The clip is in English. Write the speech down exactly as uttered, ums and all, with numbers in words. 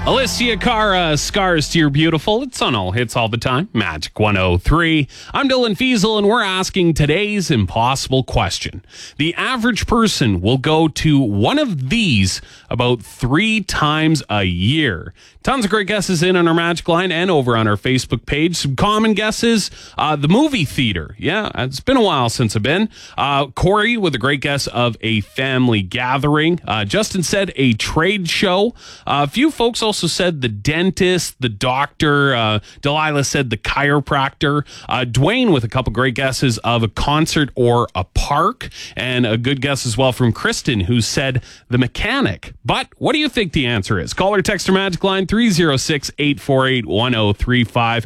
Alicia Cara, Scars to Your Beautiful. It's on all hits all the time. Magic one oh three. I'm Dylan Fiesel, and we're asking today's impossible question. The average person will go to one of these about three times a year. Tons of great guesses in on our Magic line and over on our Facebook page. Some common guesses. Uh, the movie theater. Yeah, it's been a while since I've been. Uh, Corey with a great guess of a family gathering. Uh, Justin said a trade show. Uh, a few folks also said the dentist, the doctor. Uh, Delilah said the chiropractor. Uh, Dwayne with a couple great guesses of a concert or a park. And a good guess as well from Kristen, who said the mechanic. But what do you think the answer is? Call or text our Magic line three oh six, eight four eight, one oh three five.